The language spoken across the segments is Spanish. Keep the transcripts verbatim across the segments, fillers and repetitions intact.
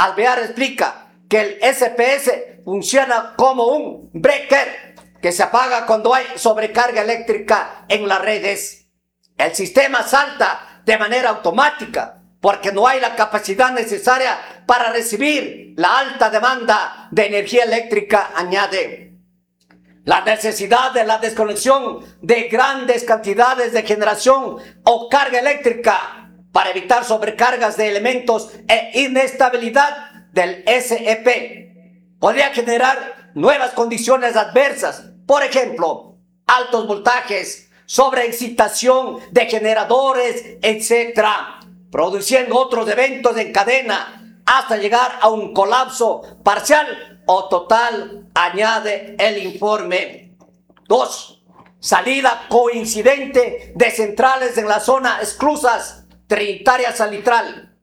Alvear explica que el S P S funciona como un breaker que se apaga cuando hay sobrecarga eléctrica en las redes. El sistema salta de manera automática porque no hay la capacidad necesaria para recibir la alta demanda de energía eléctrica, añade. La necesidad de la desconexión de grandes cantidades de generación o carga eléctrica para evitar sobrecargas de elementos e inestabilidad del S E P podría generar nuevas condiciones adversas, por ejemplo, altos voltajes, sobreexcitación de generadores, etcétera, produciendo otros eventos en cadena hasta llegar a un colapso parcial o total, añade el informe. dos. Salida coincidente de centrales en la zona exclusas Trinitaria Salitral.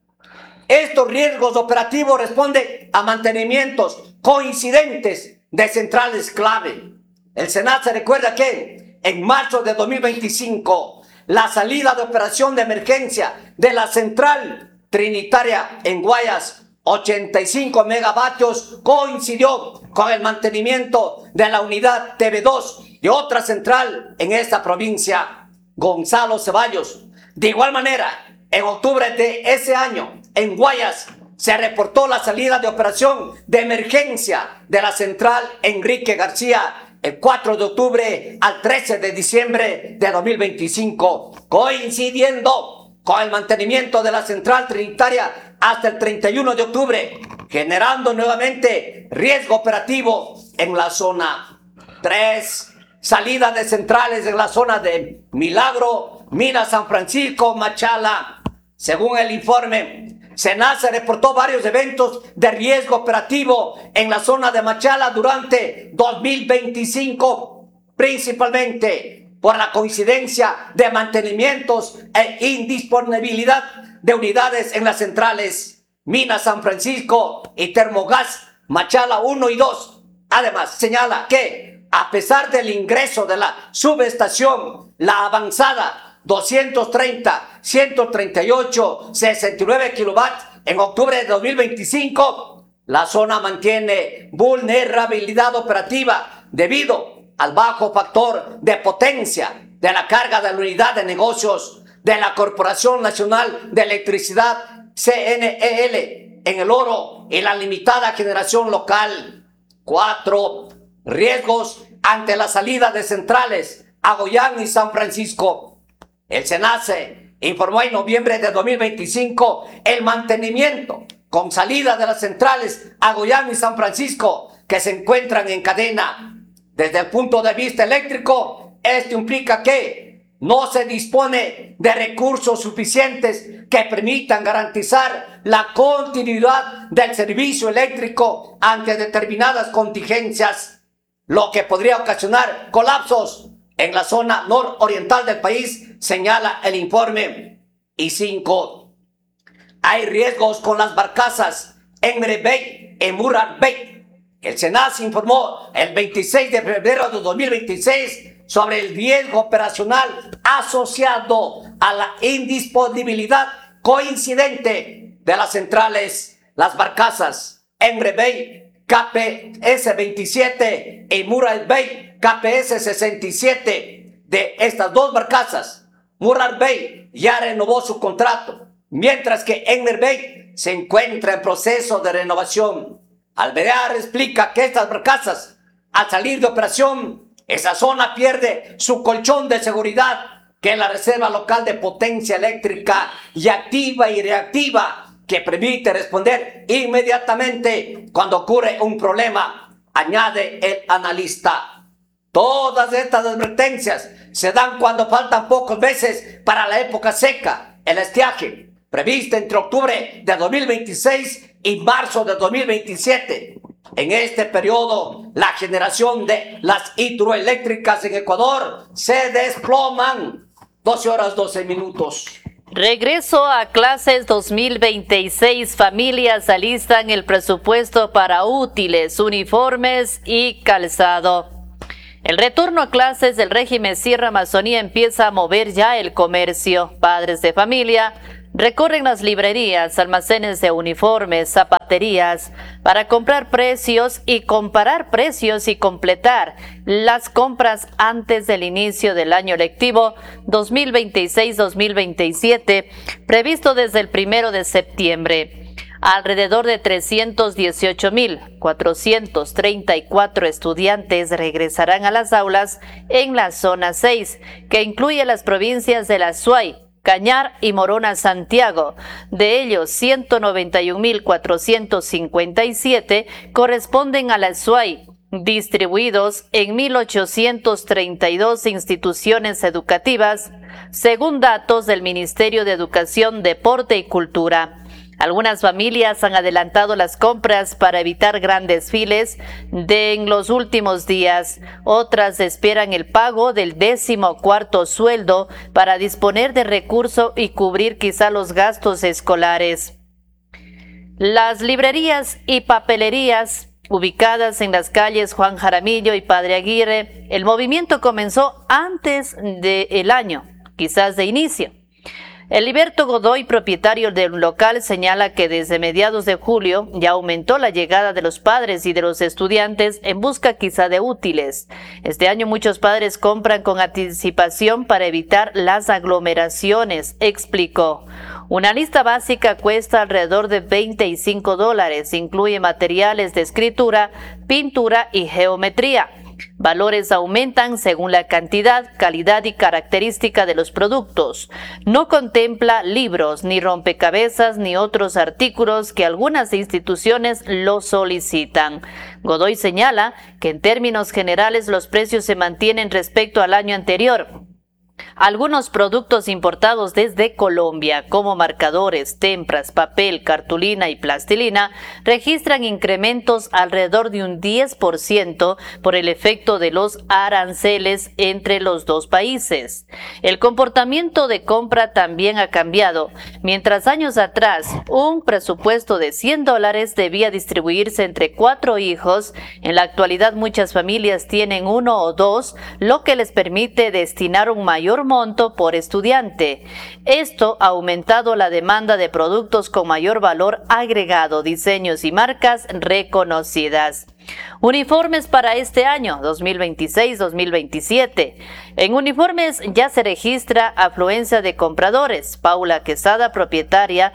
Estos riesgos operativos responden a mantenimientos coincidentes de centrales clave. El SENASA recuerda que en marzo de dos mil veinticinco, la salida de operación de emergencia de la central Trinitaria en Guayas, ochenta y cinco megavatios, coincidió con el mantenimiento de la unidad T V dos y otra central en esta provincia, Gonzalo Ceballos. De igual manera, en octubre de ese año, en Guayas, se reportó la salida de operación de emergencia de la central Enrique García el cuatro de octubre al trece de diciembre de dos mil veinticinco, coincidiendo con el mantenimiento de la central trinitaria hasta el treinta y uno de octubre, generando nuevamente riesgo operativo en la zona. tres. Salida de centrales en la zona de Milagro, Mina San Francisco, Machala. Según el informe, SENASA reportó varios eventos de riesgo operativo en la zona de Machala durante dos mil veinticinco, principalmente por la coincidencia de mantenimientos e indisponibilidad de unidades en las centrales Mina San Francisco y Termogas Machala uno y dos. Además, señala que a pesar del ingreso de la subestación La Avanzada doscientos treinta, ciento treinta y ocho, sesenta y nueve kilovatios en octubre de dos mil veinticinco, la zona mantiene vulnerabilidad operativa debido al bajo factor de potencia de la carga de la unidad de negocios de la Corporación Nacional de Electricidad, C N E L, en el Oro y la limitada generación local. cuatro. Riesgos ante la salida de centrales Agoyán y San Francisco. El SENACE informó en noviembre de dos mil veinticinco el mantenimiento con salida de las centrales Agoyán y San Francisco que se encuentran en cadena. Desde el punto de vista eléctrico, esto implica que no se dispone de recursos suficientes que permitan garantizar la continuidad del servicio eléctrico ante determinadas contingencias, lo que podría ocasionar colapsos en la zona nororiental del país, señala el informe. Y cinco. Hay riesgos con las barcazas Emre Bey y Murar Bey. El SENASA informó el veintiséis de febrero de dos mil veintiséis sobre el riesgo operacional asociado a la indisponibilidad coincidente de las centrales, las barcazas Emre Bey K P S veintisiete y Murar Bey K P S sesenta y siete. De estas dos barcazas, Murar Bey ya renovó su contrato, mientras que Emre Bey se encuentra en proceso de renovación. Alvear explica que estas barcazas, al salir de operación, esa zona pierde su colchón de seguridad, que es la reserva local de potencia eléctrica y activa y reactiva, que permite responder inmediatamente cuando ocurre un problema, añade el analista. Todas estas advertencias se dan cuando faltan pocos meses para la época seca, el estiaje, prevista entre octubre de dos mil veintiséis y marzo de dos mil veintisiete. En este periodo, la generación de las hidroeléctricas en Ecuador se desploman. doce horas doce minutos. Regreso a clases dos mil veintiséis. Familias alistan el presupuesto para útiles, uniformes y calzado. El retorno a clases del régimen Sierra Amazonía empieza a mover ya el comercio. Padres de familia Recorren las librerías, almacenes de uniformes, zapaterías para comprar precios y comparar precios y completar las compras antes del inicio del año lectivo dos mil veintiséis dos mil veintisiete, previsto desde el primero de septiembre. Alrededor de trescientos dieciocho mil cuatrocientos treinta y cuatro estudiantes regresarán a las aulas en la zona seis, que incluye las provincias de La Suay, Cañar y Morona Santiago. De ellos, ciento noventa y un mil cuatrocientos cincuenta y siete corresponden a La Suay, distribuidos en mil ochocientos treinta y dos instituciones educativas, según datos del Ministerio de Educación, Deporte y Cultura. Algunas familias han adelantado las compras para evitar grandes files de en los últimos días. Otras esperan el pago del décimo cuarto sueldo para disponer de recursos y cubrir quizá los gastos escolares. Las librerías y papelerías ubicadas en las calles Juan Jaramillo y Padre Aguirre, el movimiento comenzó antes del año, quizás de inicio. Eliberto Godoy, propietario del local, señala que desde mediados de julio ya aumentó la llegada de los padres y de los estudiantes en busca quizá de útiles. Este año muchos padres compran con anticipación para evitar las aglomeraciones, explicó. Una lista básica cuesta alrededor de veinticinco dólares, incluye materiales de escritura, pintura y geometría. Valores aumentan según la cantidad, calidad y característica de los productos. No contempla libros, ni rompecabezas, ni otros artículos que algunas instituciones lo solicitan. Godoy señala que en términos generales los precios se mantienen respecto al año anterior. Algunos productos importados desde Colombia, como marcadores, tempras, papel, cartulina y plastilina, registran incrementos alrededor de un diez por ciento por el efecto de los aranceles entre los dos países. El comportamiento de compra también ha cambiado. Mientras años atrás un presupuesto de cien dólares debía distribuirse entre cuatro hijos, en la actualidad muchas familias tienen uno o dos, lo que les permite destinar un mayor monto por estudiante. Esto ha aumentado la demanda de productos con mayor valor agregado, diseños y marcas reconocidas. Uniformes para este año dos mil veintiséis dos mil veintisiete. En uniformes ya se registra afluencia de compradores. Paula Quesada, propietaria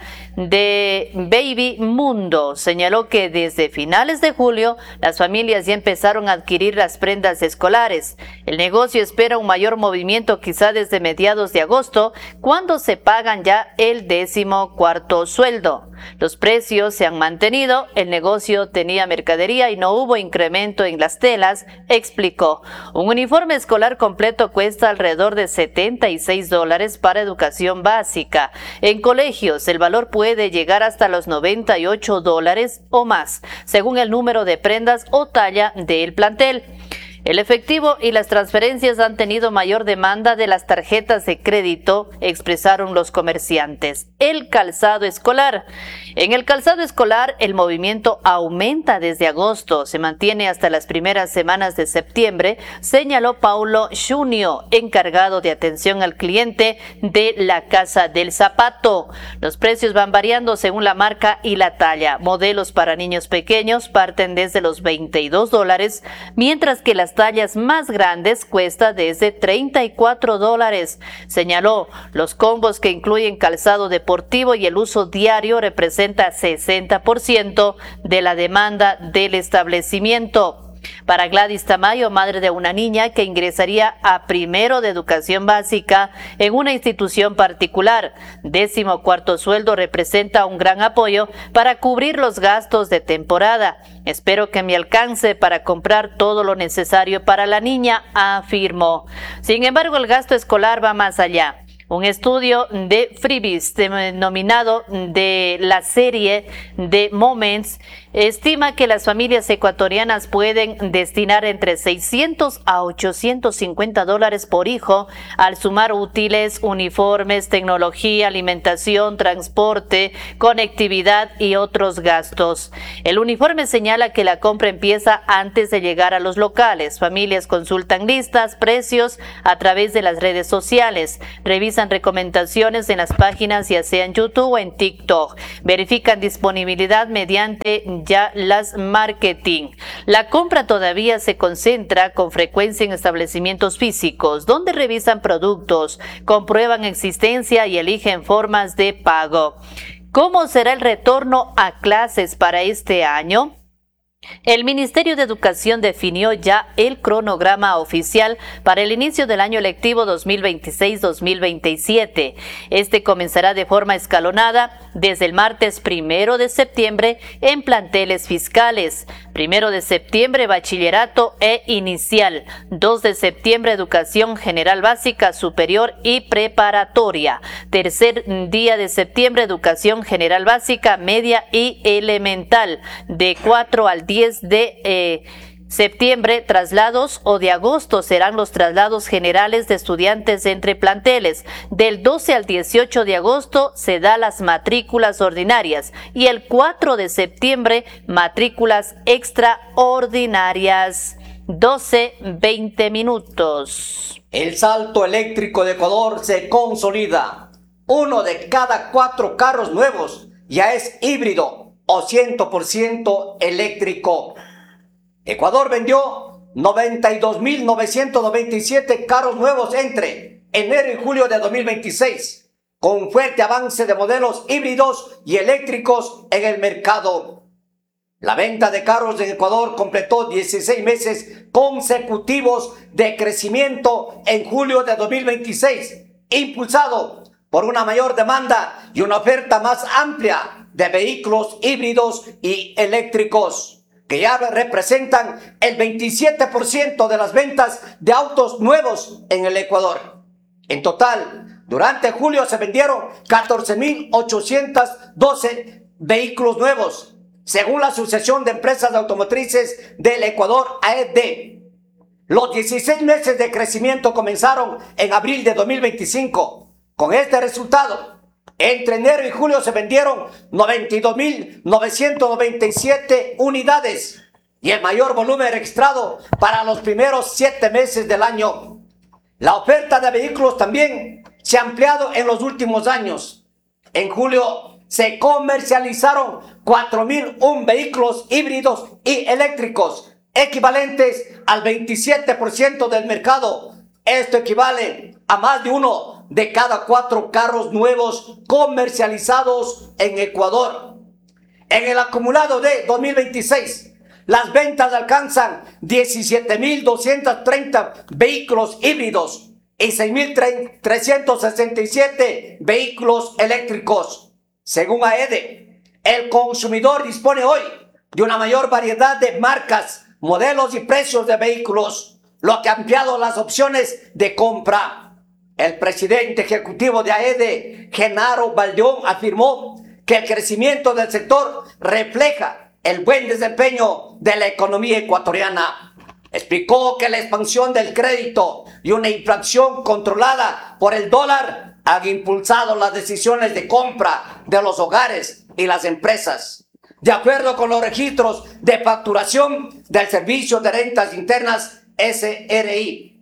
de Baby Mundo, señaló que desde finales de julio las familias ya empezaron a adquirir las prendas escolares. El negocio espera un mayor movimiento quizá desde mediados de agosto, cuando se pagan ya el décimo cuarto sueldo. Los precios se han mantenido, el negocio tenía mercadería y no hubo incremento en las telas, explicó. Un uniforme escolar completo cuesta alrededor de setenta y seis dólares para educación básica. En colegios, el valor puede llegar hasta los noventa y ocho dólares o más, según el número de prendas o talla del plantel. El efectivo y las transferencias han tenido mayor demanda de las tarjetas de crédito, expresaron los comerciantes. El calzado escolar. En el calzado escolar, el movimiento aumenta desde agosto, se mantiene hasta las primeras semanas de septiembre, señaló Paulo Junio, encargado de atención al cliente de la Casa del Zapato. Los precios van variando según la marca y la talla. Modelos para niños pequeños parten desde los veintidós dólares, mientras que las tallas más grandes cuesta desde treinta y cuatro dólares. Señaló, los combos que incluyen calzado deportivo y el uso diario representa sesenta por ciento de la demanda del establecimiento. Para Gladys Tamayo, madre de una niña que ingresaría a primero de educación básica en una institución particular, décimo cuarto sueldo representa un gran apoyo para cubrir los gastos de temporada. Espero que me alcance para comprar todo lo necesario para la niña, afirmó. Sin embargo, el gasto escolar va más allá. Un estudio de Freebies, denominado de la serie de Moments, estima que las familias ecuatorianas pueden destinar entre seiscientos a ochocientos cincuenta dólares por hijo al sumar útiles, uniformes, tecnología, alimentación, transporte, conectividad y otros gastos. El uniforme señala que la compra empieza antes de llegar a los locales. Familias consultan listas, precios a través de las redes sociales, revisan realizan recomendaciones en las páginas ya sea en YouTube o en TikTok. Verifican disponibilidad mediante ya las marketing. La compra todavía se concentra con frecuencia en establecimientos físicos, donde revisan productos, comprueban existencia y eligen formas de pago. ¿Cómo será el retorno a clases para este año? El Ministerio de Educación definió ya el cronograma oficial para el inicio del año lectivo dos mil veintiséis dos mil veintisiete. Este comenzará de forma escalonada desde el martes primero de septiembre en planteles fiscales. Primero de septiembre, bachillerato e inicial. dos de septiembre, educación general básica, superior y preparatoria. Tercer día de septiembre, educación general básica, media y elemental. De cuatro al diez de eh, septiembre, traslados, o de agosto serán los traslados generales de estudiantes entre planteles. Del doce al dieciocho de agosto se da las matrículas ordinarias y el cuatro de septiembre matrículas extraordinarias. doce veinte minutos. El salto eléctrico de Ecuador se consolida. Uno de cada cuatro carros nuevos ya es híbrido o cien por ciento eléctrico. Ecuador vendió noventa y dos mil novecientos noventa y siete carros nuevos entre enero y julio de dos mil veintiséis, con fuerte avance de modelos híbridos y eléctricos en el mercado. La venta de carros en Ecuador completó dieciséis meses consecutivos de crecimiento en julio de dos mil veintiséis, impulsado por una mayor demanda y una oferta más amplia de vehículos híbridos y eléctricos, que ya representan el veintisiete por ciento de las ventas de autos nuevos en el Ecuador. En total, durante julio se vendieron catorce mil ochocientos doce vehículos nuevos, según la Asociación de Empresas Automotrices del Ecuador, A E D. Los dieciséis meses de crecimiento comenzaron en abril de dos mil veinticinco. Con este resultado, entre enero y julio se vendieron noventa y dos mil novecientos noventa y siete unidades y el mayor volumen registrado para los primeros siete meses del año. La oferta de vehículos también se ha ampliado en los últimos años. En julio se comercializaron cuatro mil uno vehículos híbridos y eléctricos, equivalentes al veintisiete por ciento del mercado. Esto equivale a más de uno de cada cuatro carros nuevos comercializados en Ecuador. En el acumulado de dos mil veintiséis, las ventas alcanzan diecisiete mil doscientos treinta vehículos híbridos y seis mil trescientos sesenta y siete vehículos eléctricos. Según A E D, el consumidor dispone hoy de una mayor variedad de marcas, modelos y precios de vehículos, lo que ha ampliado las opciones de compra. El presidente ejecutivo de A E D, Genaro Baldeón, afirmó que el crecimiento del sector refleja el buen desempeño de la economía ecuatoriana. Explicó que la expansión del crédito y una inflación controlada por el dólar han impulsado las decisiones de compra de los hogares y las empresas. De acuerdo con los registros de facturación del Servicio de Rentas Internas S R I,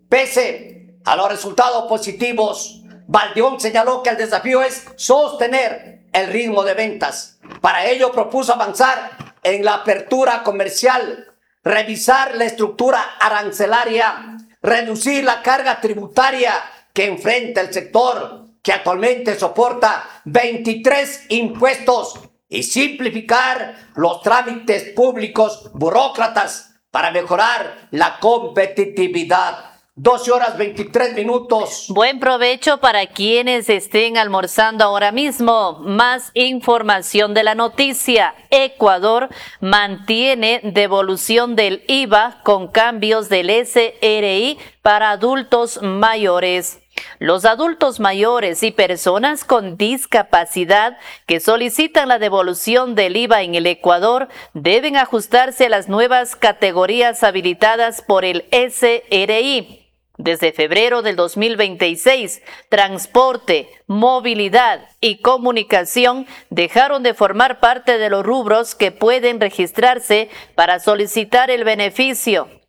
pese a los resultados positivos, Baldeón señaló que el desafío es sostener el ritmo de ventas. Para ello propuso avanzar en la apertura comercial, revisar la estructura arancelaria, reducir la carga tributaria que enfrenta el sector, que actualmente soporta veintitrés impuestos, y simplificar los trámites públicos burócratas para mejorar la competitividad. doce horas veintitrés minutos. Buen provecho para quienes estén almorzando ahora mismo. Más información de la noticia. Ecuador mantiene devolución del I V A con cambios del S R I para adultos mayores. Los adultos mayores y personas con discapacidad que solicitan la devolución del I V A en el Ecuador deben ajustarse a las nuevas categorías habilitadas por el S R I. Desde febrero del dos mil veintiséis, transporte, movilidad y comunicación dejaron de formar parte de los rubros que pueden registrarse para solicitar el beneficio.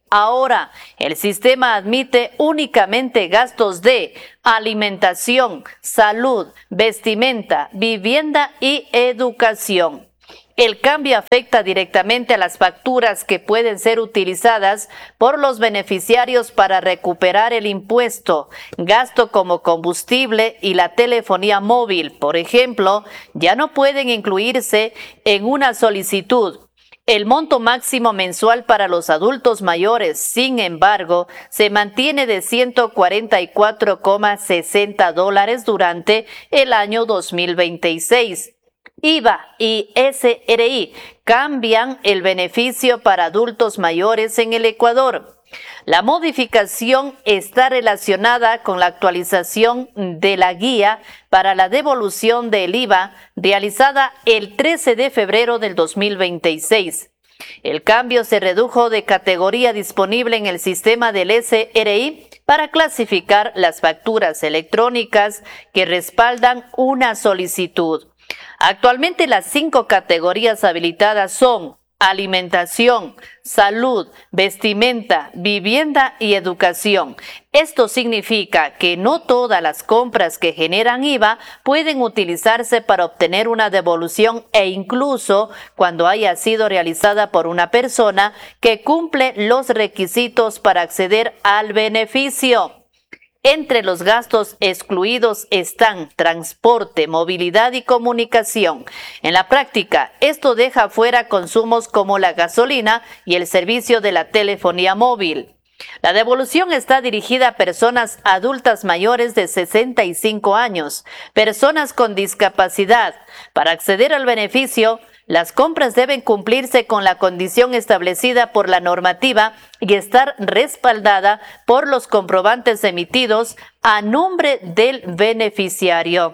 Ahora, el sistema admite únicamente gastos de alimentación, salud, vestimenta, vivienda y educación. El cambio afecta directamente a las facturas que pueden ser utilizadas por los beneficiarios para recuperar el impuesto. Gasto como combustible y la telefonía móvil, por ejemplo, ya no pueden incluirse en una solicitud. El monto máximo mensual para los adultos mayores, sin embargo, se mantiene de ciento cuarenta y cuatro coma sesenta dólares durante el año dos mil veintiséis. I V A y S R I cambian el beneficio para adultos mayores en el Ecuador. La modificación está relacionada con la actualización de la guía para la devolución del I V A realizada el trece de febrero del dos mil veintiséis. El cambio se redujo de categoría disponible en el sistema del S R I para clasificar las facturas electrónicas que respaldan una solicitud. Actualmente las cinco categorías habilitadas son alimentación, salud, vestimenta, vivienda y educación. Esto significa que no todas las compras que generan I V A pueden utilizarse para obtener una devolución e incluso cuando haya sido realizada por una persona que cumple los requisitos para acceder al beneficio. Entre los gastos excluidos están transporte, movilidad y comunicación. En la práctica, esto deja fuera consumos como la gasolina y el servicio de la telefonía móvil. La devolución está dirigida a personas adultas mayores de sesenta y cinco años, personas con discapacidad. Para acceder al beneficio, las compras deben cumplirse con la condición establecida por la normativa y estar respaldada por los comprobantes emitidos a nombre del beneficiario.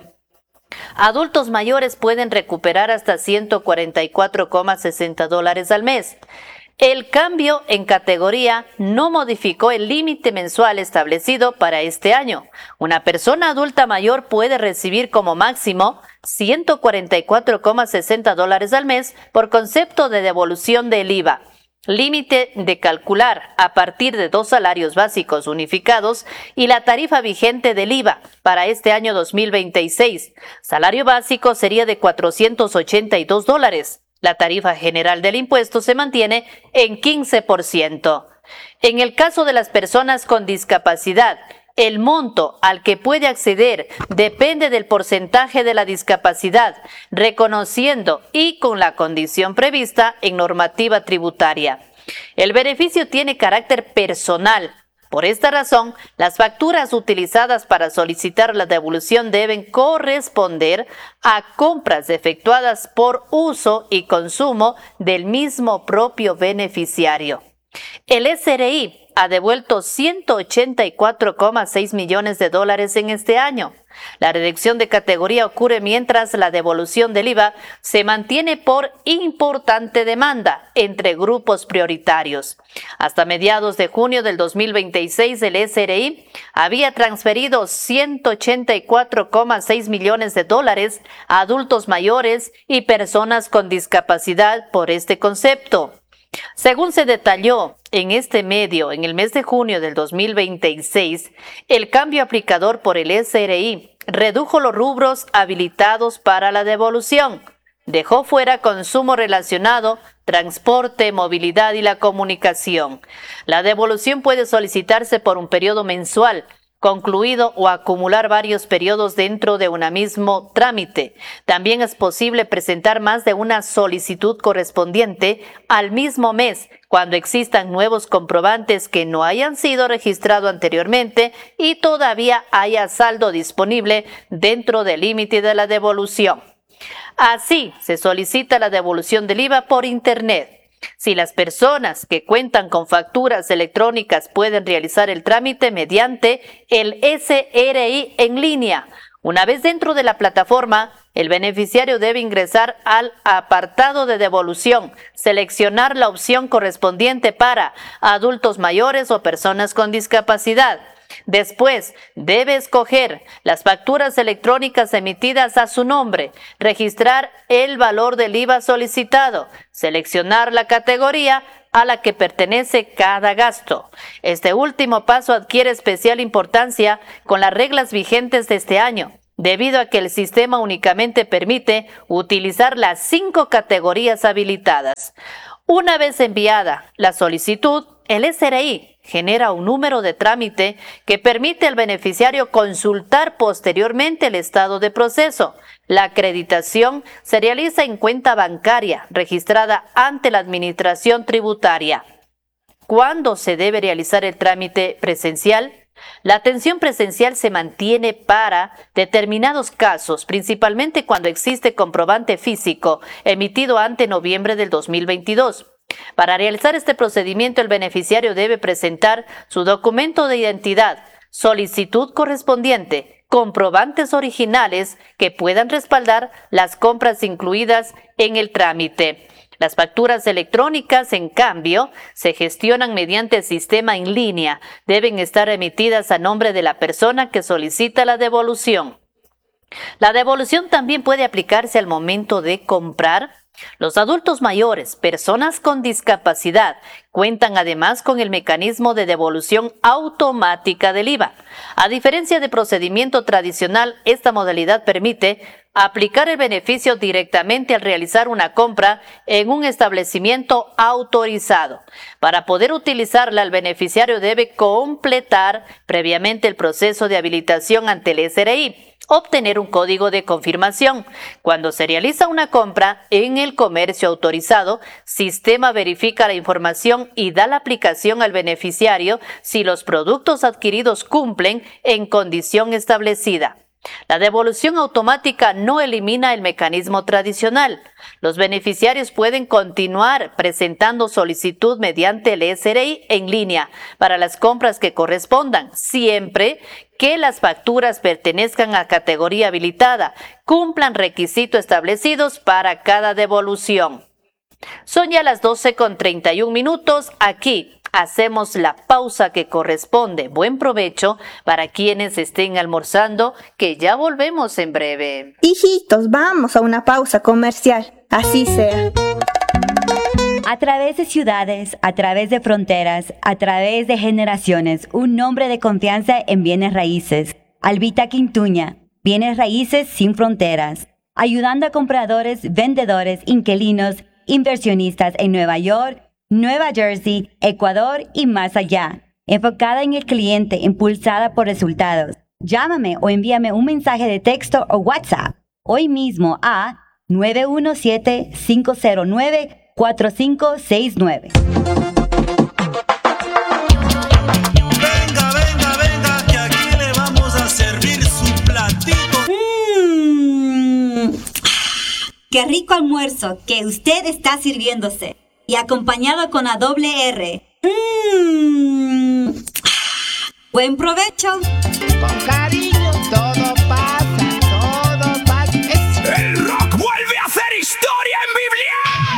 Adultos mayores pueden recuperar hasta ciento cuarenta y cuatro coma sesenta dólares al mes. El cambio en categoría no modificó el límite mensual establecido para este año. Una persona adulta mayor puede recibir como máximo ciento cuarenta y cuatro coma sesenta dólares al mes por concepto de devolución del I V A. Límite de calcular a partir de dos salarios básicos unificados y la tarifa vigente del I V A para este año dos mil veintiséis. Salario básico sería de cuatrocientos ochenta y dos dólares. La tarifa general del impuesto se mantiene en quince por ciento. En el caso de las personas con discapacidad, el monto al que puede acceder depende del porcentaje de la discapacidad, reconociendo y con la condición prevista en normativa tributaria. El beneficio tiene carácter personal. Por esta razón, las facturas utilizadas para solicitar la devolución deben corresponder a compras efectuadas por uso y consumo del mismo propio beneficiario. El S R I ha devuelto ciento ochenta y cuatro coma seis millones de dólares en este año. La reducción de categoría ocurre mientras la devolución del I V A se mantiene por importante demanda entre grupos prioritarios. Hasta mediados de junio del dos mil veintiséis, el S R I había transferido ciento ochenta y cuatro coma seis millones de dólares a adultos mayores y personas con discapacidad por este concepto. Según se detalló en este medio, en el mes de junio del dos mil veintiséis, el cambio aplicador por el S R I redujo los rubros habilitados para la devolución, dejó fuera consumo relacionado, transporte, movilidad y la comunicación. La devolución puede solicitarse por un periodo mensual, concluido o acumular varios periodos dentro de un mismo trámite. También es posible presentar más de una solicitud correspondiente al mismo mes cuando existan nuevos comprobantes que no hayan sido registrados anteriormente y todavía haya saldo disponible dentro del límite de la devolución. Así, se solicita la devolución del I V A por Internet. Si las personas que cuentan con facturas electrónicas pueden realizar el trámite mediante el S R I en línea. Una vez dentro de la plataforma, el beneficiario debe ingresar al apartado de devolución, seleccionar la opción correspondiente para adultos mayores o personas con discapacidad. Después, debe escoger las facturas electrónicas emitidas a su nombre, registrar el valor del I V A solicitado, seleccionar la categoría a la que pertenece cada gasto. Este último paso adquiere especial importancia con las reglas vigentes de este año, debido a que el sistema únicamente permite utilizar las cinco categorías habilitadas. Una vez enviada la solicitud, el S R I genera un número de trámite que permite al beneficiario consultar posteriormente el estado de proceso. La acreditación se realiza en cuenta bancaria registrada ante la Administración Tributaria. ¿Cuándo se debe realizar el trámite presencial? La atención presencial se mantiene para determinados casos, principalmente cuando existe comprobante físico emitido ante noviembre del dos mil veintidós. Para realizar este procedimiento, el beneficiario debe presentar su documento de identidad, solicitud correspondiente, comprobantes originales que puedan respaldar las compras incluidas en el trámite. Las facturas electrónicas, en cambio, se gestionan mediante el sistema en línea. Deben estar emitidas a nombre de la persona que solicita la devolución. La devolución también puede aplicarse al momento de comprar. Los adultos mayores, personas con discapacidad, cuentan además con el mecanismo de devolución automática del I V A. A diferencia de procedimiento tradicional, esta modalidad permite aplicar el beneficio directamente al realizar una compra en un establecimiento autorizado. Para poder utilizarla, el beneficiario debe completar previamente el proceso de habilitación ante el S R I, obtener un código de confirmación. Cuando se realiza una compra en el comercio autorizado, sistema verifica la información y da la aplicación al beneficiario si los productos adquiridos cumplen en condición establecida. La devolución automática no elimina el mecanismo tradicional. Los beneficiarios pueden continuar presentando solicitud mediante el S R I en línea para las compras que correspondan, siempre que las facturas pertenezcan a categoría habilitada, cumplan requisitos establecidos para cada devolución. Son ya las doce con treinta y un minutos. Aquí hacemos la pausa que corresponde. Buen provecho para quienes estén almorzando, que ya volvemos en breve. Hijitos, vamos a una pausa comercial. Así sea. A través de ciudades, a través de fronteras, a través de generaciones, un nombre de confianza en bienes raíces. Albita Quintuña, bienes raíces sin fronteras. Ayudando a compradores, vendedores, inquilinos, inversionistas en Nueva York, Nueva Jersey, Ecuador y más allá. Enfocada en el cliente, impulsada por resultados. Llámame o envíame un mensaje de texto o WhatsApp hoy mismo a nueve uno siete, cinco cero nueve, cuatro cinco seis nueve. Venga, venga, venga, que aquí le vamos a servir su platito. Mmm, qué rico almuerzo que usted está sirviéndose. Y acompañado con la doble R. Mmm, buen provecho. Con